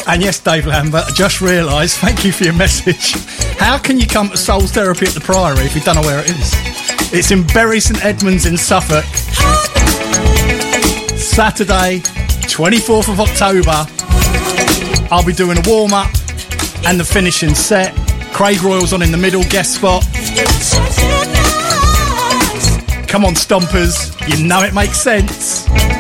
And yes, Dave Lambert, I just realised, thank you for your message. How can you come to Souls Therapy at the Priory if you don't know where it is? It's in Bury St Edmunds in Suffolk. Saturday, 24th of October. I'll be doing a warm-up and the finishing set. Craig Royal's on in the middle, guest spot. Come on, Stompers. You know it makes sense.